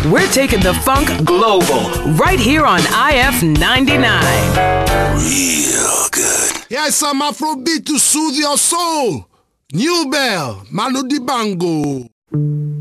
We're taking the funk global right here on IF 99. Real good. Here's some Afrobeat to soothe your soul. New Bell, Manu Dibango.